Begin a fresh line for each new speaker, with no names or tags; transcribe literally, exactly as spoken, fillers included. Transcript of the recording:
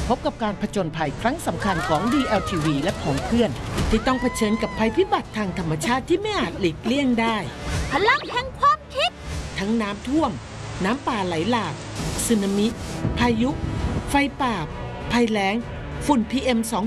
พบกับการผจญภัยครั้งสำคัญของ ดี แอล ที วี และของเพื่อนที่ต้องเผชิญกับภัยพิบัติทางธรรมชาติที่ไม่อาจหลีกเลี่ยงได้
พลังแห่งความคิด
ทั้งน้ำท่วมน้ำป่าไหลหลากสึนามิพายุไฟป่าภัยแล้งฝุ่น พี เอ็ม สอง